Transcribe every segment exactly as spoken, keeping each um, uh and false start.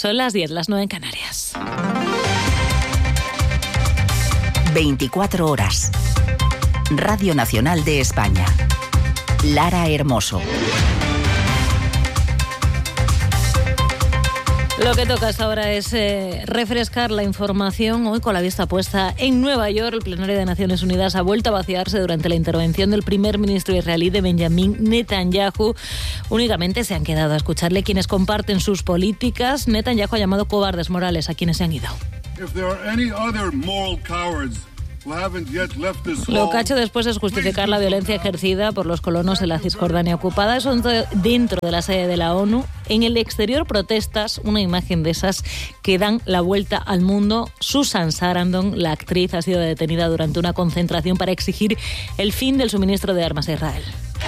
Son las diez, las nueve en Canarias. veinticuatro horas. Radio Nacional de España. Lara Hermoso. Lo que toca hasta ahora es eh, refrescar la información. Hoy, con la vista puesta en Nueva York, el plenario de Naciones Unidas ha vuelto a vaciarse durante la intervención del primer ministro israelí de Benjamin Netanyahu. Únicamente se han quedado a escucharle quienes comparten sus políticas. Netanyahu ha llamado cobardes morales a quienes se han ido. Lo que ha hecho después es justificar la violencia ejercida por los colonos en la Cisjordania ocupada. Eso dentro de la sede de la ONU. En el exterior, protestas, una imagen de esas que dan la vuelta al mundo. Susan Sarandon, la actriz, ha sido detenida durante una concentración para exigir el fin del suministro de armas a Israel.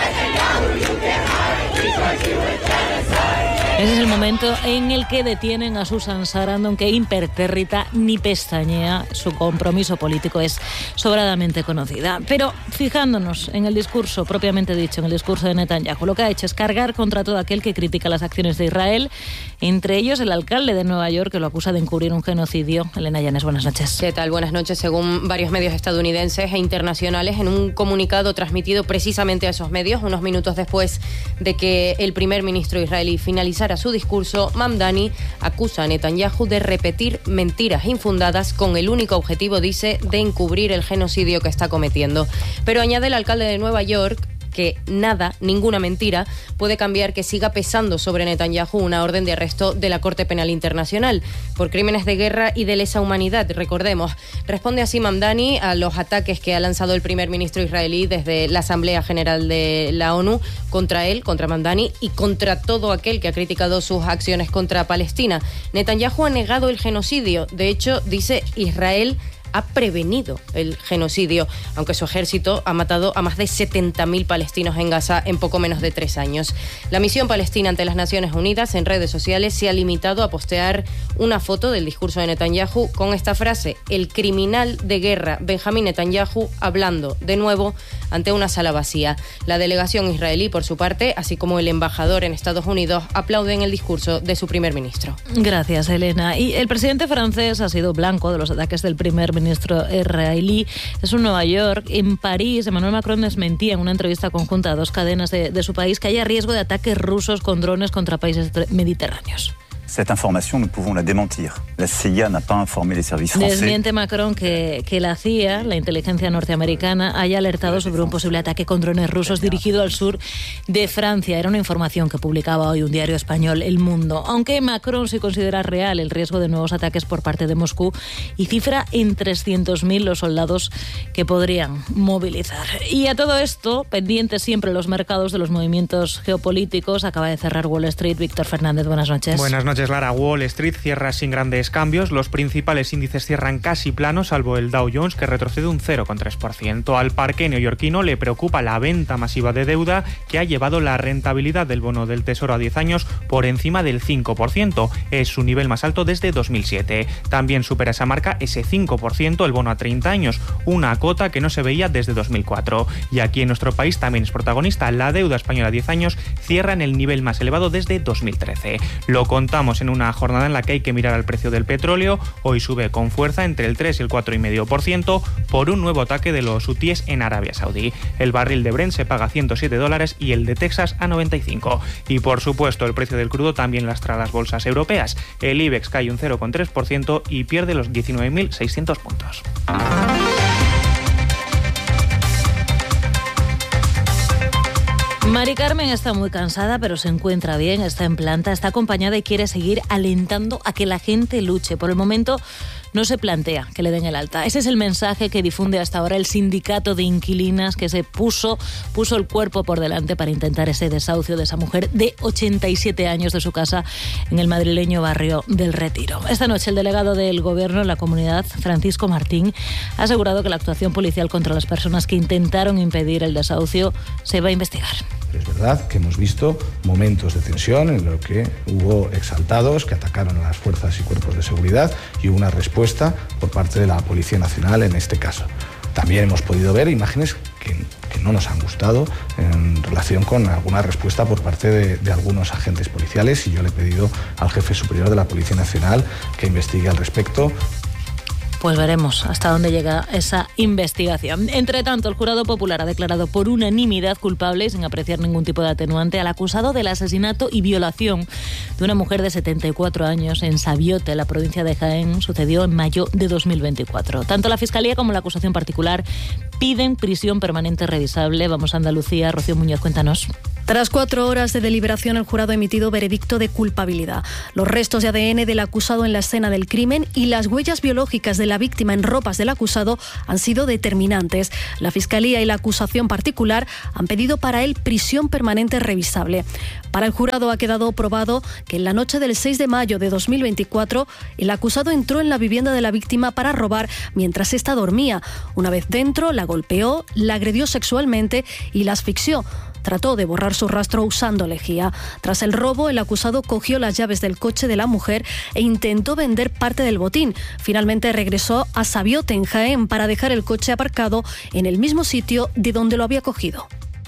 Ese es el momento en el que detienen a Susan Sarandon, que impertérrita ni pestañea. Su compromiso político es sobradamente conocida. Pero fijándonos en el discurso propiamente dicho, en el discurso de Netanyahu, lo que ha hecho es cargar contra todo aquel que critica las acciones de Israel, entre ellos el alcalde de Nueva York, que lo acusa de encubrir un genocidio. Elena Llanes, buenas noches. ¿Qué tal? Buenas noches. Según varios medios estadounidenses e internacionales, en un comunicado transmitido precisamente a esos medios, unos minutos después de que el primer ministro israelí finalizara su discurso, Mamdani acusa a Netanyahu de repetir mentiras infundadas con el único objetivo, dice, de encubrir el genocidio que está cometiendo. Pero añade el alcalde de Nueva York que nada, ninguna mentira, puede cambiar que siga pesando sobre Netanyahu una orden de arresto de la Corte Penal Internacional por crímenes de guerra y de lesa humanidad. Recordemos, responde así Mamdani a los ataques que ha lanzado el primer ministro israelí desde la Asamblea General de la ONU contra él, contra Mamdani y contra todo aquel que ha criticado sus acciones contra Palestina. Netanyahu ha negado el genocidio. De hecho, dice, Israel ha prevenido el genocidio, aunque su ejército ha matado a más de setenta mil palestinos en Gaza en poco menos de tres años. La misión palestina ante las Naciones Unidas en redes sociales se ha limitado a postear una foto del discurso de Netanyahu con esta frase: el criminal de guerra Benjamin Netanyahu hablando de nuevo ante una sala vacía. La delegación israelí, por su parte, así como el embajador en Estados Unidos, aplauden el discurso de su primer ministro. Gracias, Elena. Y el presidente francés ha sido blanco de los ataques del primer ministro ministro israelí. Es un Nueva York. En París, Emmanuel Macron desmentía en una entrevista conjunta a dos cadenas de, de su país que haya riesgo de ataques rusos con drones contra países mediterráneos. Cette information, nous pouvons la démentir. La C I A n'a pas informé les services français. Desmiente Macron que, que la C I A, la inteligencia norteamericana, haya alertado sobre un posible ataque con drones rusos dirigido al sur de Francia. Era una información que publicaba hoy un diario español, El Mundo. Aunque Macron sí considera real el riesgo de nuevos ataques por parte de Moscú y cifra en trescientos mil los soldados que podrían movilizar. Y a todo esto, pendientes siempre los mercados de los movimientos geopolíticos, acaba de cerrar Wall Street. Víctor Fernández, buenas noches. Buenas noches, Lara. Wall Street cierra sin grandes cambios. Los principales índices cierran casi planos, salvo el Dow Jones, que retrocede un cero coma tres por ciento. Al parque neoyorquino le preocupa la venta masiva de deuda, que ha llevado la rentabilidad del bono del Tesoro a diez años por encima del cinco por ciento. Es su nivel más alto desde dos mil siete. También supera esa marca, ese cinco por ciento, el bono a treinta años, una cota que no se veía desde dos mil cuatro. Y aquí en nuestro país también es protagonista. La deuda española a diez años cierra en el nivel más elevado desde dos mil trece. Lo contamos en una jornada en la que hay que mirar al precio del petróleo. Hoy sube con fuerza entre el tres y el cuatro coma cinco por ciento por un nuevo ataque de los hutíes en Arabia Saudí. El barril de Brent se paga ciento siete dólares y el de Texas a noventa y cinco. Y por supuesto el precio del crudo también lastra las bolsas europeas. El IBEX cae un cero coma tres por ciento y pierde los diecinueve mil seiscientos puntos. Mari Carmen está muy cansada, pero se encuentra bien, está en planta, está acompañada y quiere seguir alentando a que la gente luche. Por el momento no se plantea que le den el alta. Ese es el mensaje que difunde hasta ahora el sindicato de inquilinas, que se puso, puso el cuerpo por delante para intentar ese desahucio de esa mujer de ochenta y siete años de su casa en el madrileño barrio del Retiro. Esta noche el delegado del Gobierno en la comunidad, Francisco Martín, ha asegurado que la actuación policial contra las personas que intentaron impedir el desahucio se va a investigar. Es verdad que hemos visto momentos de tensión en los que hubo exaltados que atacaron a las fuerzas y cuerpos de seguridad y hubo una respuesta por parte de la Policía Nacional en este caso. También hemos podido ver imágenes que, que no nos han gustado en relación con alguna respuesta por parte de, de algunos agentes policiales, y yo le he pedido al jefe superior de la Policía Nacional que investigue al respecto. Pues veremos hasta dónde llega esa investigación. Entre tanto, el jurado popular ha declarado por unanimidad culpable y sin apreciar ningún tipo de atenuante al acusado del asesinato y violación de una mujer de setenta y cuatro años en Sabiote, en la provincia de Jaén. Sucedió en mayo de dos mil veinticuatro. Tanto la Fiscalía como la acusación particular piden prisión permanente revisable. Vamos a Andalucía. Rocío Muñoz, cuéntanos. Tras cuatro horas de deliberación, el jurado ha emitido veredicto de culpabilidad. Los restos de A D N del acusado en la escena del crimen y las huellas biológicas de la víctima en ropas del acusado han sido determinantes. La Fiscalía y la acusación particular han pedido para él prisión permanente revisable. Para el jurado ha quedado probado que en la noche del seis de mayo de dos mil veinticuatro el acusado entró en la vivienda de la víctima para robar mientras ésta dormía. Una vez dentro, la golpeó, la agredió sexualmente y la asfixió. Trató de borrar su rastro usando lejía. Tras el robo, el acusado cogió las llaves del coche de la mujer e intentó vender parte del botín. Finalmente regresó a Sabiote, en Jaén, para dejar el coche aparcado en el mismo sitio de donde lo había cogido.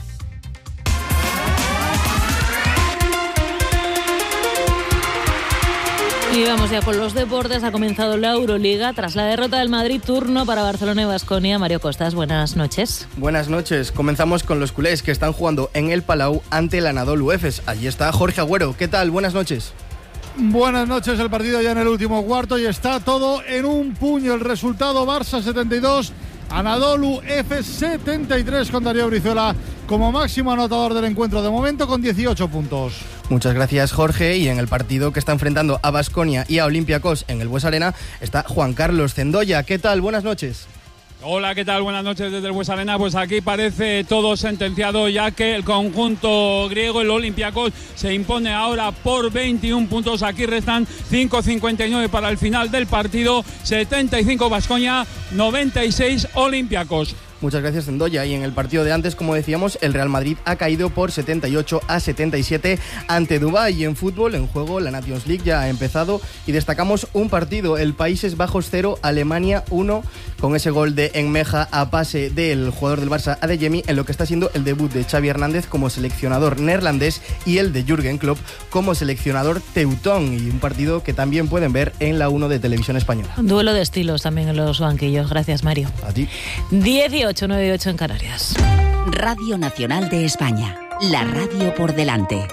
Y vamos ya con los deportes. Ha comenzado la Euroliga. Tras la derrota del Madrid, turno para Barcelona y Baskonia. Mario Costas, buenas noches. Buenas noches. Comenzamos con los culés, que están jugando en el Palau ante el Anadolu Efes. Allí está Jorge Agüero. ¿Qué tal? Buenas noches. Buenas noches. El partido ya en el último cuarto y está todo en un puño. El resultado: Barça setenta y dos, Anadolu Efes setenta y tres, con Darío Brizuela como máximo anotador del encuentro de momento con dieciocho puntos. Muchas gracias, Jorge. Y en el partido que está enfrentando a Baskonia y a Olympiacos en el Bues Arena está Juan Carlos Zendoya. ¿Qué tal? Buenas noches. Hola, ¿qué tal? Buenas noches desde el Bues Arena. Pues aquí parece todo sentenciado, ya que el conjunto griego, el Olympiacos, se impone ahora por veintiún puntos. Aquí restan cinco cincuenta y nueve para el final del partido. setenta y cinco Baskonia, noventa y seis Olympiacos. Muchas gracias, Zendoya. Y en el partido de antes, como decíamos, el Real Madrid ha caído por setenta y ocho a setenta y siete ante Dubái. Y en fútbol, en juego, la Nations League ya ha empezado y destacamos un partido, el Países Bajos cero, Alemania uno, con ese gol de Enmeja a pase del jugador del Barça, Adeyemi, en lo que está siendo el debut de Xavi Hernández como seleccionador neerlandés y el de Jürgen Klopp como seleccionador teutón. Y un partido que también pueden ver en la uno de Televisión Española. Un duelo de estilos también en los banquillos. Gracias, Mario. A ti. dieciocho, nueve y ocho en Canarias. Radio Nacional de España. La radio por delante.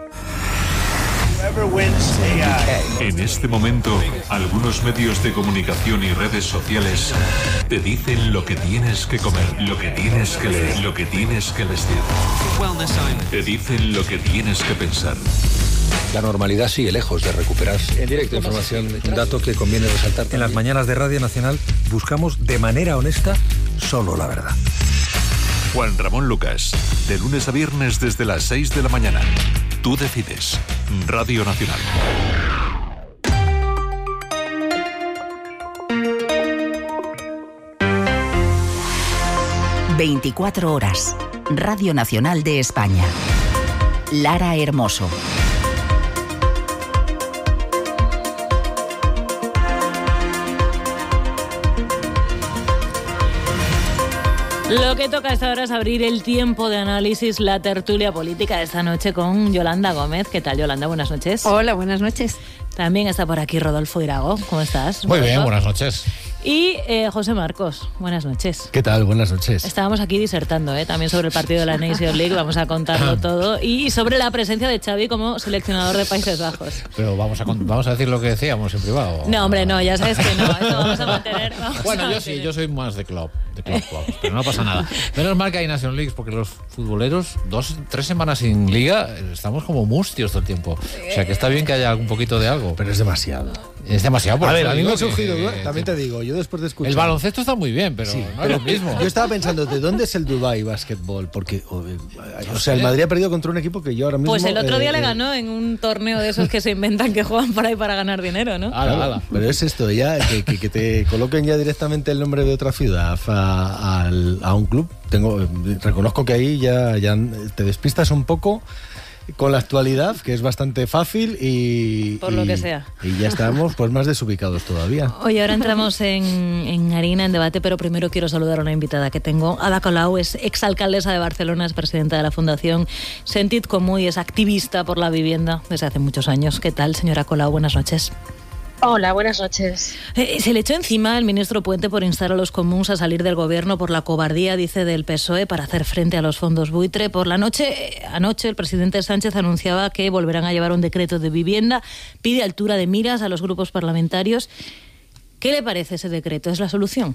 En este momento, algunos medios de comunicación y redes sociales te dicen lo que tienes que comer, lo que tienes que leer, lo que tienes que vestir. Te dicen lo que tienes que pensar. La normalidad sigue lejos de recuperarse. En directo, información, un dato que conviene resaltar. En las mañanas de Radio Nacional buscamos de manera honesta solo la verdad. Juan Ramón Lucas, de lunes a viernes desde las seis de la mañana. Tú decides. Radio Nacional. veinticuatro horas. Radio Nacional de España. Lara Hermoso. Lo que toca a esta hora es abrir el tiempo de análisis, la tertulia política de esta noche con Yolanda Gómez. ¿Qué tal, Yolanda? Buenas noches. Hola, buenas noches. También está por aquí Rodolfo Irago. ¿Cómo estás? Muy bien, buenas noches. Y eh, José Marcos, buenas noches. ¿Qué tal? Buenas noches. Estábamos aquí disertando ¿eh? también sobre el partido de la Nations League, vamos a contarlo todo, y sobre la presencia de Xavi como seleccionador de Países Bajos. Pero vamos a, vamos a decir lo que decíamos en privado. No, hombre, no, ya sabes que no, eso vamos a mantener. Vamos bueno, a yo mantener. sí, yo soy más de club, de club, club, pero no pasa nada. Menos mal que hay Nations League, porque los futboleros, dos, tres semanas sin liga, estamos como mustios todo el tiempo. O sea que está bien que haya un poquito de algo. Pero es demasiado. Es demasiado. Por a ver, eso a mí me ha digo surgido, que- ¿no? También te digo, yo después de escuchar... El baloncesto está muy bien, pero Sí, no pero es lo mismo. Yo estaba pensando, ¿de dónde es el Dubai Basketball? Porque, o, o sea, el Madrid ha perdido contra un equipo que yo ahora mismo... Pues el otro día eh, le eh, ganó en un torneo de esos que se inventan que juegan por ahí para ganar dinero, ¿no? Claro, ala. Pero es esto, ya que, que, que te coloquen ya directamente el nombre de otra ciudad a, a, a un club. Tengo, reconozco que ahí ya, ya te despistas un poco con la actualidad, que es bastante fácil y... Por y, lo que sea. Y ya estamos pues más desubicados todavía. Oye, ahora entramos en, en harina, en debate, pero primero quiero saludar a una invitada que tengo. Ada Colau es exalcaldesa de Barcelona, es presidenta de la Fundación Sentit Comú y es activista por la vivienda desde hace muchos años. ¿Qué tal, señora Colau? Buenas noches. Hola, buenas noches. Eh, se le echó encima el ministro Puente por instar a los comuns a salir del gobierno por la cobardía, dice, del P S O E para hacer frente a los fondos buitre. Por la noche, anoche, el presidente Sánchez anunciaba que volverán a llevar un decreto de vivienda, pide altura de miras a los grupos parlamentarios. ¿Qué le parece ese decreto? ¿Es la solución?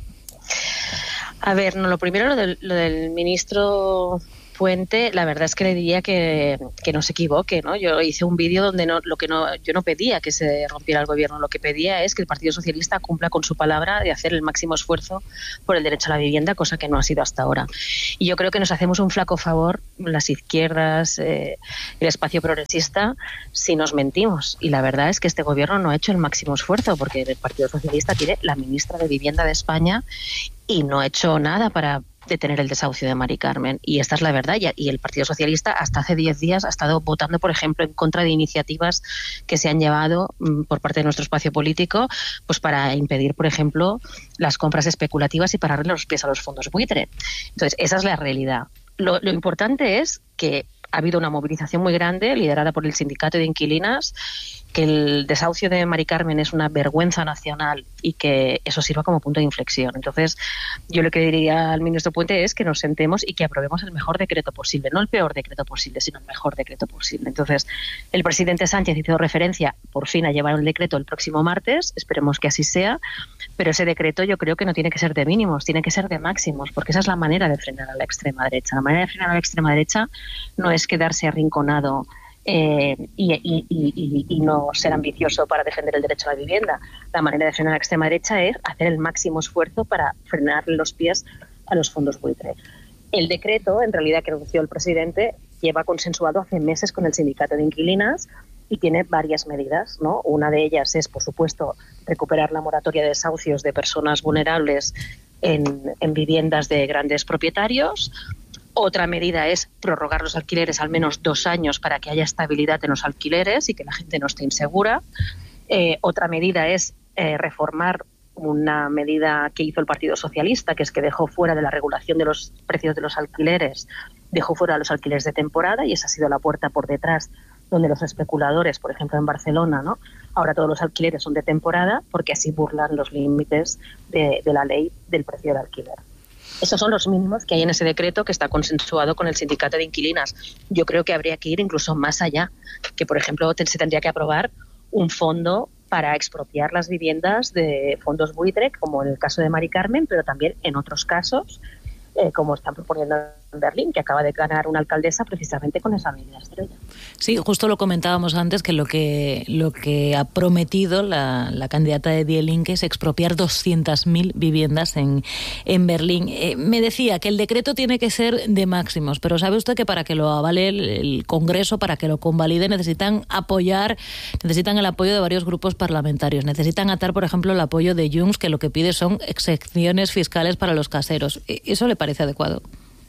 A ver, no, lo primero, lo del, lo del ministro Puente, la verdad es que le diría que, que no se equivoque, ¿no? Yo hice un vídeo donde no, lo que no, yo no pedía que se rompiera el gobierno, lo que pedía es que el Partido Socialista cumpla con su palabra de hacer el máximo esfuerzo por el derecho a la vivienda, cosa que no ha sido hasta ahora. Y yo creo que nos hacemos un flaco favor, las izquierdas, eh, el espacio progresista, si nos mentimos. Y la verdad es que este gobierno no ha hecho el máximo esfuerzo, porque el Partido Socialista tiene la ministra de Vivienda de España y no ha hecho nada para detener el desahucio de Mari Carmen. Y esta es la verdad. Y el Partido Socialista hasta hace diez días ha estado votando, por ejemplo, en contra de iniciativas que se han llevado mm, por parte de nuestro espacio político, pues para impedir, por ejemplo, las compras especulativas y pararle los pies a los fondos buitre. Entonces, esa es la realidad. Lo, lo importante es que ha habido una movilización muy grande, liderada por el Sindicato de Inquilinas, que el desahucio de Mari Carmen es una vergüenza nacional y que eso sirva como punto de inflexión. Entonces, yo lo que diría al ministro Puente es que nos sentemos y que aprobemos el mejor decreto posible, no el peor decreto posible, sino el mejor decreto posible. Entonces, el presidente Sánchez hizo referencia, por fin, a llevar el decreto el próximo martes, esperemos que así sea, pero ese decreto yo creo que no tiene que ser de mínimos, tiene que ser de máximos, porque esa es la manera de frenar a la extrema derecha. La manera de frenar a la extrema derecha no es quedarse arrinconado Eh, y, y, y, y no ser ambicioso para defender el derecho a la vivienda. La manera de frenar a la extrema derecha es hacer el máximo esfuerzo para frenarle los pies a los fondos buitre. El decreto, en realidad, que anunció el presidente, lleva consensuado hace meses con el Sindicato de Inquilinas y tiene varias medidas, ¿no? Una de ellas es, por supuesto, recuperar la moratoria de desahucios de personas vulnerables en, en viviendas de grandes propietarios. Otra medida es prorrogar los alquileres al menos dos años para que haya estabilidad en los alquileres y que la gente no esté insegura. Eh, otra medida es eh, reformar una medida que hizo el Partido Socialista, que es que dejó fuera de la regulación de los precios de los alquileres, dejó fuera los alquileres de temporada, y esa ha sido la puerta por detrás donde los especuladores, por ejemplo en Barcelona, ¿no? Ahora todos los alquileres son de temporada porque así burlan los límites de, de la ley del precio del alquiler. Esos son los mínimos que hay en ese decreto que está consensuado con el Sindicato de Inquilinas. Yo creo que habría que ir incluso más allá, que por ejemplo se tendría que aprobar un fondo para expropiar las viviendas de fondos buitre, como en el caso de Mari Carmen, pero también en otros casos, eh, como están proponiendo en Berlín, que acaba de ganar una alcaldesa precisamente con esa medida estrella. Sí, justo lo comentábamos antes, que lo que lo que ha prometido la, la candidata de Die Linke es expropiar doscientas mil viviendas en, en Berlín. Eh, me decía que el decreto tiene que ser de máximos, pero sabe usted que para que lo avale el, el Congreso, para que lo convalide, necesitan apoyar, necesitan el apoyo de varios grupos parlamentarios, necesitan atar, por ejemplo, el apoyo de Junts, que lo que pide son exenciones fiscales para los caseros. ¿Eso le parece adecuado?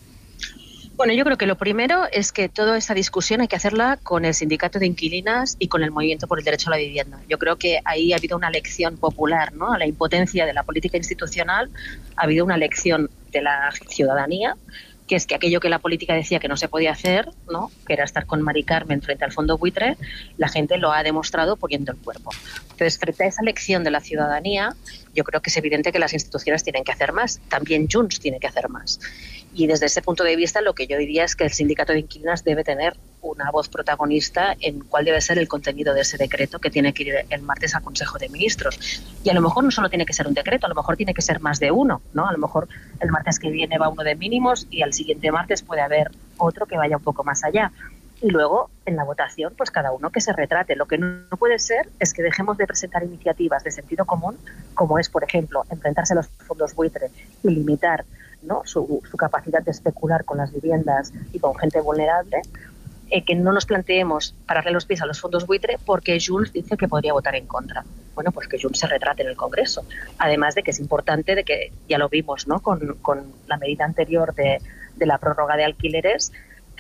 Bueno, yo creo que lo primero es que toda esa discusión hay que hacerla con el Sindicato de Inquilinas y con el Movimiento por el Derecho a la Vivienda. Yo creo que ahí ha habido una lección popular, ¿no? A la impotencia de la política institucional ha habido una lección de la ciudadanía, que es que aquello que la política decía que no se podía hacer, ¿no? Que era estar con Mari Carmen frente al fondo buitre, la gente lo ha demostrado poniendo el cuerpo. Entonces, frente a esa lección de la ciudadanía, yo creo que es evidente que las instituciones tienen que hacer más. También Junts tiene que hacer más. Y desde ese punto de vista, lo que yo diría es que el Sindicato de Inquilinas debe tener una voz protagonista en cuál debe ser el contenido de ese decreto que tiene que ir el martes al Consejo de Ministros. Y a lo mejor no solo tiene que ser un decreto, a lo mejor tiene que ser más de uno, ¿no? A lo mejor el martes que viene va uno de mínimos y al siguiente martes puede haber otro que vaya un poco más allá. Y luego, en la votación, pues cada uno que se retrate. Lo que no puede ser es que dejemos de presentar iniciativas de sentido común, como es, por ejemplo, enfrentarse a los fondos buitre y limitar, ¿no? su, su capacidad de especular con las viviendas y con gente vulnerable, eh, que no nos planteemos pararle los pies a los fondos buitre porque Junts dice que podría votar en contra. Bueno, pues que Junts se retrate en el Congreso. Además de que es importante, de que ya lo vimos, ¿no? con, con la medida anterior de, de la prórroga de alquileres,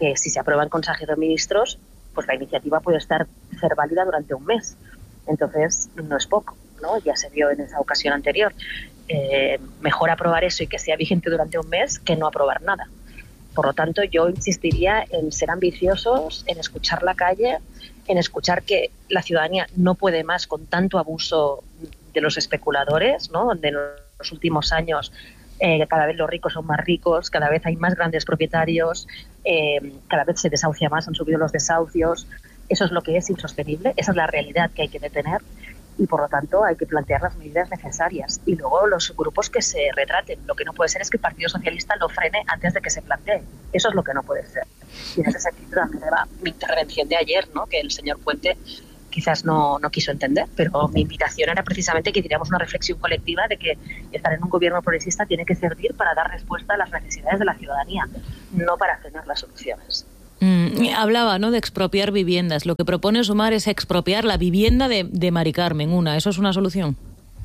que si se aprueba en Consejo de Ministros, pues la iniciativa puede estar ser válida durante un mes. Entonces, no es poco, ¿no? Ya se vio en esa ocasión anterior. Eh, mejor aprobar eso y que sea vigente durante un mes que no aprobar nada. Por lo tanto, yo insistiría en ser ambiciosos, en escuchar la calle, en escuchar que la ciudadanía no puede más con tanto abuso de los especuladores, ¿no? Donde en los últimos años eh, cada vez los ricos son más ricos, cada vez hay más grandes propietarios, eh, cada vez se desahucia más, han subido los desahucios. Eso es lo que es insostenible, esa es la realidad que hay que detener. Y por lo tanto hay que plantear las medidas necesarias y luego los grupos que se retraten. Lo que no puede ser es que el Partido Socialista lo frene antes de que se plantee. Eso es lo que no puede ser. Y en ese sentido también va mi intervención de ayer, ¿no? Que el señor Puente quizás no, no quiso entender, pero mi invitación era precisamente que hiciéramos una reflexión colectiva de que estar en un gobierno progresista tiene que servir para dar respuesta a las necesidades de la ciudadanía, no para frenar las soluciones. Mm, hablaba, ¿no?, de expropiar viviendas. Lo que propone Sumar es expropiar la vivienda de, de Mari Carmen, una. ¿Eso es una solución?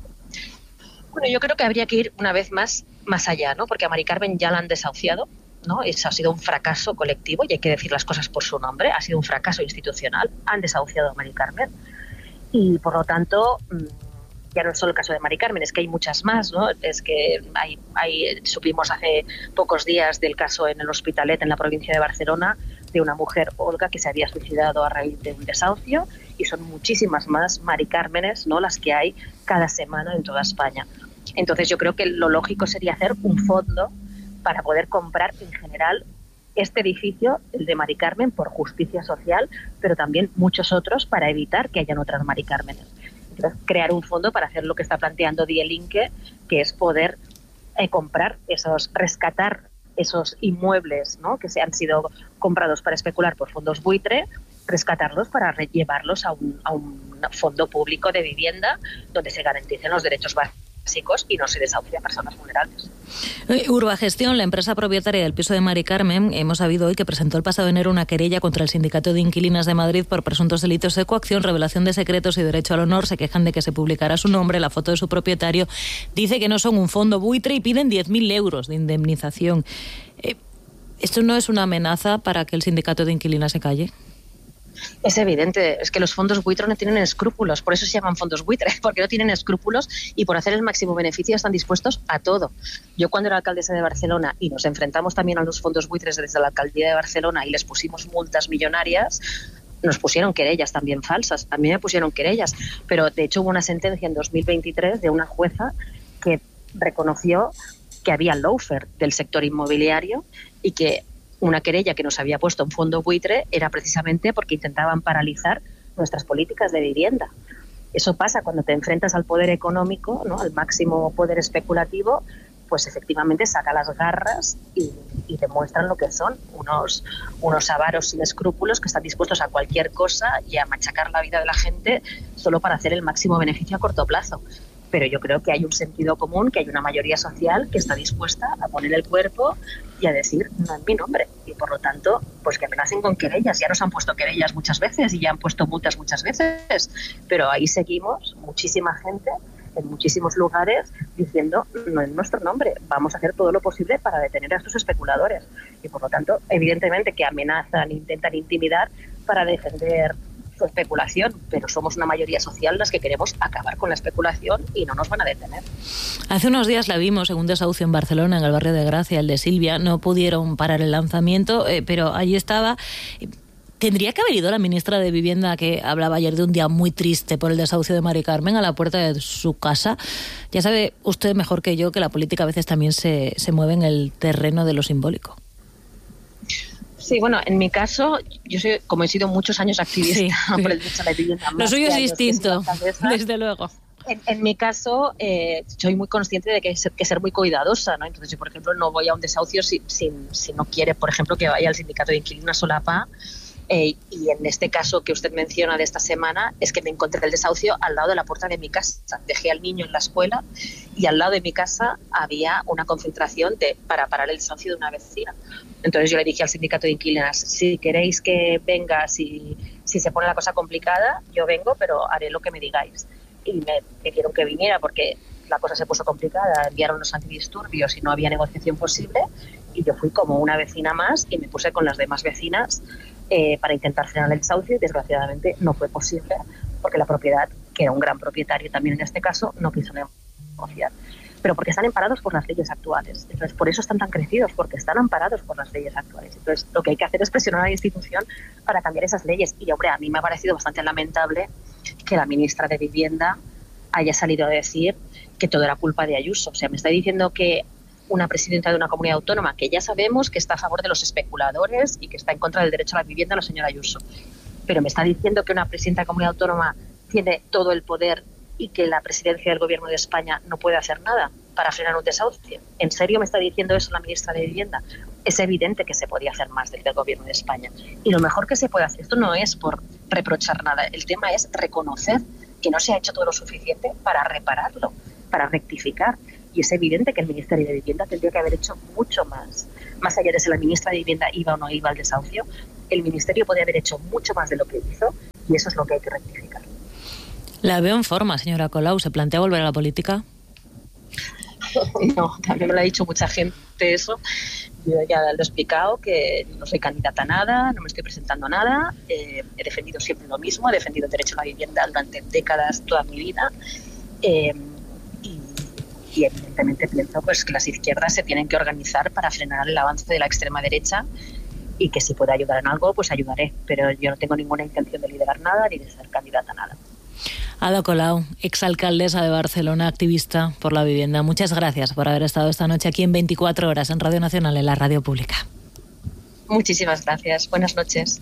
Bueno, yo creo que habría que ir una vez más más allá, ¿no? Porque a Mari Carmen ya la han desahuciado, ¿no? Eso ha sido un fracaso colectivo y hay que decir las cosas por su nombre. Ha sido un fracaso institucional. Han desahuciado a Mari Carmen y, por lo tanto, ya no es solo el caso de Mari Carmen, es que hay muchas más, ¿no? Es que hay, hay, supimos hace pocos días del caso en el Hospitalet, en la provincia de Barcelona, de una mujer, Olga, que se había suicidado a raíz de un desahucio, y son muchísimas más Mari Cármenes, ¿no?, las que hay cada semana en toda España. Entonces yo creo que lo lógico sería hacer un fondo para poder comprar en general este edificio, el de Mari Carmen, por justicia social, pero también muchos otros para evitar que hayan otras Mari Cármenes. Entonces, crear un fondo para hacer lo que está planteando Die Linke, que es poder eh, comprar esos, rescatar esos inmuebles, ¿no?, que se han sido comprados para especular por fondos buitre, rescatarlos para llevarlos a un, a un fondo público de vivienda donde se garanticen los derechos básicos y no se desahucie a personas vulnerables. Urbagestión, la empresa propietaria del piso de Mari Carmen, hemos sabido hoy que presentó el pasado enero una querella contra el Sindicato de Inquilinas de Madrid por presuntos delitos de coacción, revelación de secretos y derecho al honor. Se quejan de que se publicara su nombre, la foto de su propietario. Dice que no son un fondo buitre y piden diez mil euros de indemnización. Eh, ¿Esto no es una amenaza para que el Sindicato de Inquilinas se calle? Es evidente, es que los fondos buitre no tienen escrúpulos, por eso se llaman fondos buitre, porque no tienen escrúpulos y por hacer el máximo beneficio están dispuestos a todo. Yo cuando era alcaldesa de Barcelona y nos enfrentamos también a los fondos buitres desde la alcaldía de Barcelona y les pusimos multas millonarias, nos pusieron querellas también falsas, a mí me pusieron querellas, pero de hecho hubo una sentencia en dos mil veintitrés de una jueza que reconoció que había lawfare del sector inmobiliario y que una querella que nos había puesto un fondo buitre era precisamente porque intentaban paralizar nuestras políticas de vivienda. Eso pasa cuando te enfrentas al poder económico, ¿no?, al máximo poder especulativo, pues efectivamente saca las garras y, y demuestran lo que son unos, unos avaros sin escrúpulos que están dispuestos a cualquier cosa y a machacar la vida de la gente solo para hacer el máximo beneficio a corto plazo. Pero yo creo que hay un sentido común, que hay una mayoría social que está dispuesta a poner el cuerpo y a decir, no en mi nombre. Y por lo tanto, pues que amenacen con querellas. Ya nos han puesto querellas muchas veces y ya han puesto multas muchas veces. Pero ahí seguimos, muchísima gente, en muchísimos lugares, diciendo, no en nuestro nombre. Vamos a hacer todo lo posible para detener a estos especuladores. Y por lo tanto, evidentemente que amenazan, intentan intimidar para defender su especulación, pero somos una mayoría social las que queremos acabar con la especulación y no nos van a detener. Hace unos días la vimos en un desahucio en Barcelona, en el barrio de Gracia, el de Silvia. No pudieron parar el lanzamiento, eh, pero allí estaba. ¿Tendría que haber ido la ministra de Vivienda, que hablaba ayer de un día muy triste por el desahucio de Mari Carmen, a la puerta de su casa? Ya sabe usted mejor que yo que la política a veces también se, se mueve en el terreno de lo simbólico. Sí, bueno, en mi caso, yo soy, como he sido muchos años activista sí, sí. por el derecho a la vivienda. Lo suyo es distinto, desde luego. En, en mi caso, eh, soy muy consciente de que hay que ser muy cuidadosa, ¿no? Entonces, yo, por ejemplo, no voy a un desahucio si, si, si no quiere, por ejemplo, que vaya al sindicato de inquilinos solapa. Eh, y en este caso que usted menciona de esta semana, es que me encontré el desahucio al lado de la puerta de mi casa. Dejé al niño en la escuela y al lado de mi casa había una concentración de, para parar el desahucio de una vecina. Entonces yo le dije al sindicato de inquilinas, si queréis que venga, si, si se pone la cosa complicada, yo vengo, pero haré lo que me digáis. Y me pidieron que viniera porque la cosa se puso complicada, enviaron los antidisturbios y no había negociación posible. Y yo fui como una vecina más y me puse con las demás vecinas eh, para intentar frenar el desahucio y desgraciadamente no fue posible porque la propiedad, que era un gran propietario también en este caso, no quiso negociar. Pero porque están amparados por las leyes actuales. Entonces, por eso están tan crecidos, porque están amparados por las leyes actuales. Entonces, lo que hay que hacer es presionar a la institución para cambiar esas leyes. Y, hombre, a mí me ha parecido bastante lamentable que la ministra de Vivienda haya salido a decir que todo era culpa de Ayuso. O sea, me está diciendo que una presidenta de una comunidad autónoma, que ya sabemos que está a favor de los especuladores y que está en contra del derecho a la vivienda, la señora Ayuso. Pero me está diciendo que una presidenta de comunidad autónoma tiene todo el poder y que la presidencia del Gobierno de España no puede hacer nada para frenar un desahucio. ¿En serio me está diciendo eso la ministra de Vivienda? Es evidente que se podía hacer más desde el Gobierno de España. Y lo mejor que se puede hacer, esto no es por reprochar nada, el tema es reconocer que no se ha hecho todo lo suficiente para repararlo, para rectificar. Y es evidente que el Ministerio de Vivienda tendría que haber hecho mucho más. Más allá de si la ministra de Vivienda iba o no iba al desahucio, el Ministerio podría haber hecho mucho más de lo que hizo y eso es lo que hay que rectificar. La veo en forma, señora Colau. ¿Se plantea volver a la política? No, también me lo ha dicho mucha gente eso. Yo ya lo he explicado, que no soy candidata a nada, no me estoy presentando a nada. Eh, he defendido siempre lo mismo, he defendido el derecho a la vivienda durante décadas, toda mi vida. Eh, y, y evidentemente pienso pues, que las izquierdas se tienen que organizar para frenar el avance de la extrema derecha y que si puedo ayudar en algo, pues ayudaré. Pero yo no tengo ninguna intención de liderar nada ni de ser candidata a nada. Ada Colau, exalcaldesa de Barcelona, activista por la vivienda. Muchas gracias por haber estado esta noche aquí en veinticuatro horas en Radio Nacional, en la radio pública. Muchísimas gracias. Buenas noches.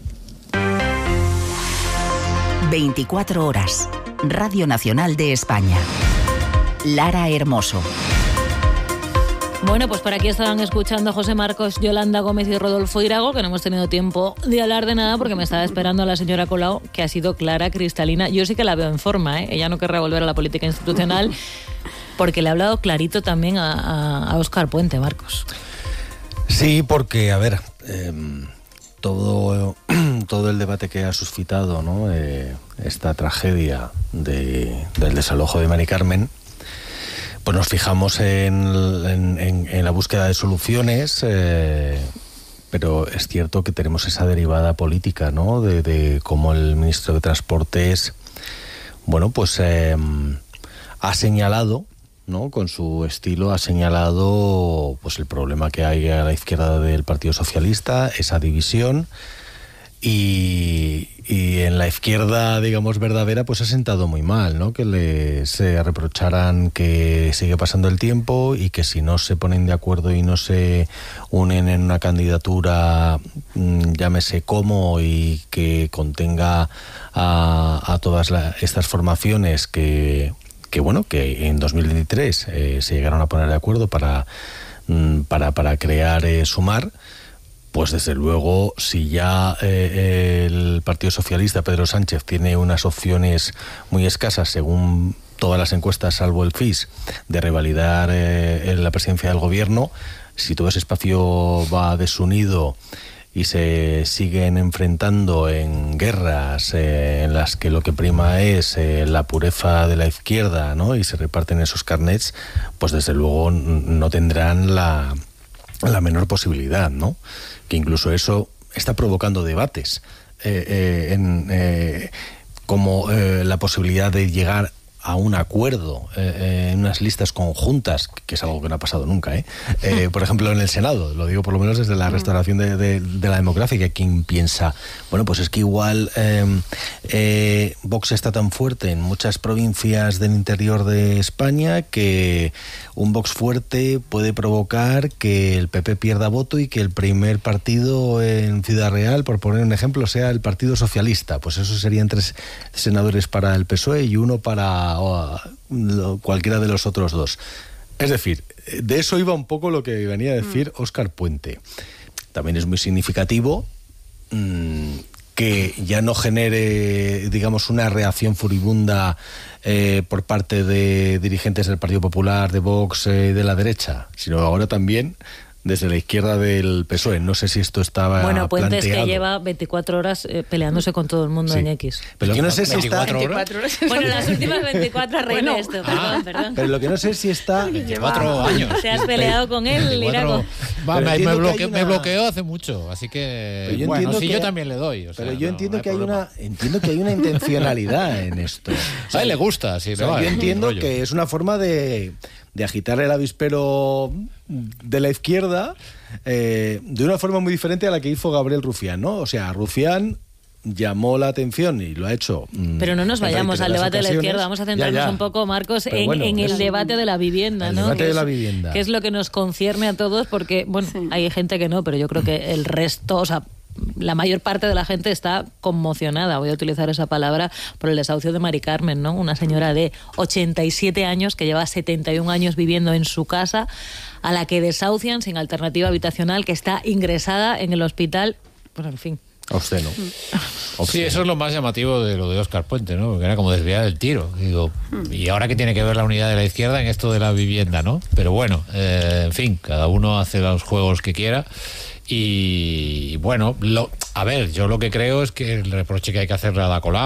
veinticuatro horas. Radio Nacional de España. Lara Hermoso. Bueno, pues por aquí estaban escuchando José Marcos, Yolanda Gómez y Rodolfo Irago, que no hemos tenido tiempo de hablar de nada porque me estaba esperando la señora Colau, que ha sido clara, cristalina. Yo sí que la veo en forma, ¿eh? Ella no querrá volver a la política institucional porque le ha hablado clarito también a, a, a Óscar Puente, Marcos. Sí, porque, a ver, eh, todo, todo el debate que ha suscitado, ¿no? eh, esta tragedia de, del desalojo de Mari Carmen, pues nos fijamos en, en, en, en la búsqueda de soluciones, eh, pero es cierto que tenemos esa derivada política, ¿no? De, de cómo el ministro de Transportes, bueno, pues eh, ha señalado, ¿no? Con su estilo ha señalado pues el problema que hay a la izquierda del Partido Socialista, esa división. Y, y en la izquierda, digamos, verdadera, pues ha sentado muy mal, ¿no? Que le se reprocharan que sigue pasando el tiempo y que si no se ponen de acuerdo y no se unen en una candidatura, llámese cómo, y que contenga a, a todas la, estas formaciones que, que, bueno, que en dos mil veintitrés eh, se llegaron a poner de acuerdo para, para, para crear eh, Sumar. Pues desde luego, si ya eh, el Partido Socialista, Pedro Sánchez, tiene unas opciones muy escasas, según todas las encuestas, salvo el C I S, de revalidar eh, la presidencia del gobierno, si todo ese espacio va desunido y se siguen enfrentando en guerras eh, en las que lo que prima es eh, la pureza de la izquierda, ¿no? Y se reparten esos carnets, pues desde luego no tendrán la, la menor posibilidad, ¿no? Que incluso eso está provocando debates, eh, eh, en, eh, como eh, la posibilidad de llegar a un acuerdo eh, en unas listas conjuntas, que es algo que no ha pasado nunca, ¿eh? Eh, por ejemplo en el Senado, lo digo por lo menos desde la restauración de, de, de la democracia, que quien piensa, bueno, pues es que igual eh, eh, Vox está tan fuerte en muchas provincias del interior de España que un Vox fuerte puede provocar que el P P pierda voto y que el primer partido en Ciudad Real, por poner un ejemplo, sea el Partido Socialista. Pues eso serían tres senadores para el P S O E y uno para o cualquiera de los otros dos. Es decir, de eso iba un poco lo que venía a decir mm. Óscar Puente. También es muy significativo mmm, que ya no genere, digamos, una reacción furibunda eh, por parte de dirigentes del Partido Popular, de Vox, eh, de la derecha, sino ahora también desde la izquierda del P S O E. No sé si esto estaba Bueno, Puente es planteado. que lleva veinticuatro horas eh, peleándose con todo el mundo Sí. en X. Pero yo no sé si está... veinticuatro horas. Bueno, las últimas veinticuatro arreglé Bueno. esto, perdón, perdón. Pero lo que no sé es si está... veinticuatro años. Te has peleado con él, Iraco. Va, Pero me, entiendo me que bloque- hay una- me bloqueó hace mucho, así que Pero yo bueno, entiendo sí, que- yo también le doy. o sea, Pero yo no- entiendo no que hay problema. una entiendo que hay una intencionalidad en esto. A él le gusta, sí. O sea, le va, yo el entiendo rollo. que es una forma de, de agitar el avispero de la izquierda eh, de una forma muy diferente a la que hizo Gabriel Rufián, ¿no? O sea, Rufián llamó la atención y lo ha hecho. mm, Pero no nos en vayamos al reiteradas debate de la ocasiones. izquierda, vamos a centrarnos Ya, ya. un poco, Marcos, Pero en, bueno, en el es- debate de la vivienda, el ¿no? debate Que de es- la vivienda. Que es lo que nos concierne a todos, porque, bueno, hay gente que no, pero yo creo que el resto, o sea, la mayor parte de la gente está conmocionada, voy a utilizar esa palabra, por el desahucio de Mari Carmen, ¿no? Una señora de ochenta y siete años que lleva setenta y un años viviendo en su casa, a la que desahucian sin alternativa habitacional, que está ingresada en el hospital, pues en fin. Obsceno. Sí, eso es lo más llamativo de lo de Óscar Puente, ¿no? Porque era como desviar el tiro. Digo, ¿y ahora qué tiene que ver la unidad de la izquierda en esto de la vivienda, no? Pero bueno, eh, en fin, cada uno hace los juegos que quiera. Y bueno, lo, a ver, yo lo que creo es que el reproche que hay que hacerle a Ada Colau